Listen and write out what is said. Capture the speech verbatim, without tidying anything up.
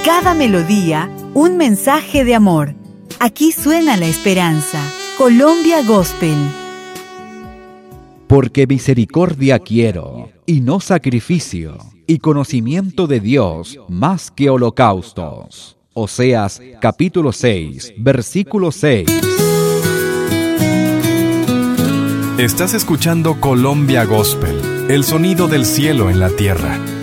cada melodía, un mensaje de amor. Aquí suena la esperanza. Colombia Gospel. Porque misericordia quiero, y no sacrificio, y conocimiento de Dios más que holocaustos. Oseas capítulo seis, versículo seis. Estás escuchando Colombia Gospel, el sonido del cielo en la tierra.